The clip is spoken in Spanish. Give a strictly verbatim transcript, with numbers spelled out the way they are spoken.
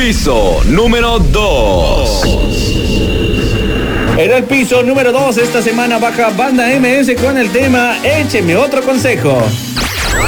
piso número dos. En el piso número dos esta semana baja Banda M S con el tema Écheme otro consejo.